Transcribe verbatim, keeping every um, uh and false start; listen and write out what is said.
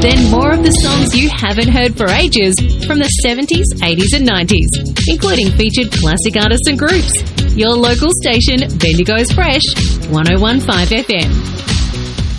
Then more of the songs you haven't heard for ages from the seventies, eighties and nineties, including featured classic artists and groups. Your local station, Bendigo's Fresh, one oh one point five F M.